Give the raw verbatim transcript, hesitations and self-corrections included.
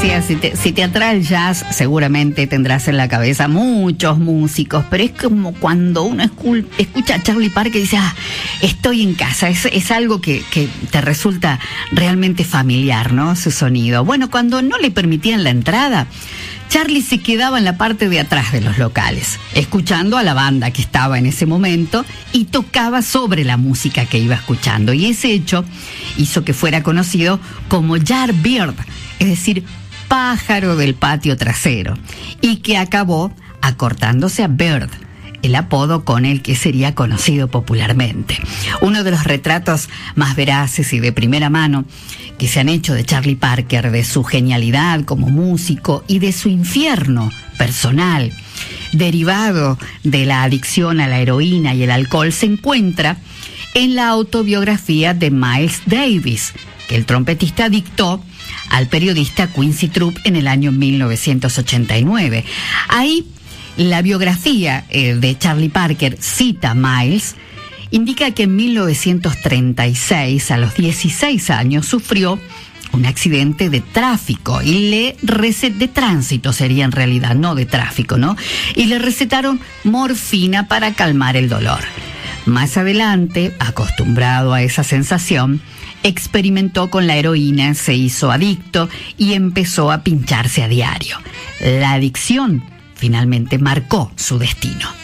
decía, si te, si te atrae el jazz, seguramente tendrás en la cabeza muchos músicos, pero es como cuando uno escu- escucha a Charlie Parker y dice, ah, estoy en casa, es, es algo que, que te resulta realmente familiar, ¿no? Su sonido. Bueno, cuando no le permitían la entrada, Charlie se quedaba en la parte de atrás de los locales, escuchando a la banda que estaba en ese momento y tocaba sobre la música que iba escuchando. Y ese hecho hizo que fuera conocido como Yardbird, es decir, pájaro del patio trasero, y que acabó acortándose a Bird, el apodo con el que sería conocido popularmente. Uno de los retratos más veraces y de primera mano que se han hecho de Charlie Parker, de su genialidad como músico y de su infierno personal, derivado de la adicción a la heroína y el alcohol, se encuentra en la autobiografía de Miles Davis, que el trompetista dictó al periodista Quincy Troop en el año mil novecientos ochenta y nueve. Ahí, la biografía eh, de Charlie Parker cita a Miles, indica que en mil novecientos treinta y seis, a los dieciséis años, sufrió un accidente de tráfico y le recet de tránsito sería en realidad, no de tráfico, ¿no? Y le recetaron morfina para calmar el dolor. Más adelante, acostumbrado a esa sensación, experimentó con la heroína, se hizo adicto y empezó a pincharse a diario. La adicción finalmente marcó su destino.